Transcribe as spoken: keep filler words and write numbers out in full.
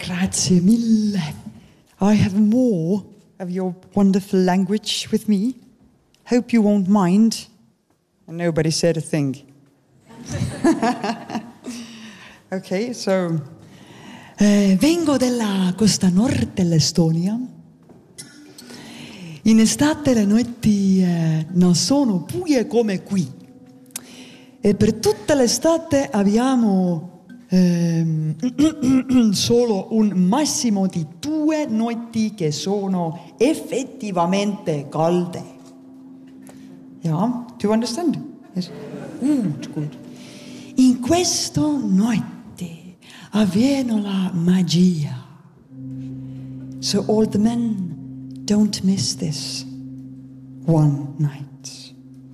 Grazie mille. I have more of your wonderful language with me. Hope you won't mind. And nobody said a thing. Ok, so... Eh, vengo dalla costa nord dell'Estonia. In estate le notti eh, non sono buie come qui. E per tutta l'estate abbiamo ehm, solo un massimo di due notti che sono effettivamente calde. Yeah, do you understand? Yes. Good, good. In questa notte avviene la magia. So old men, don't miss this one night.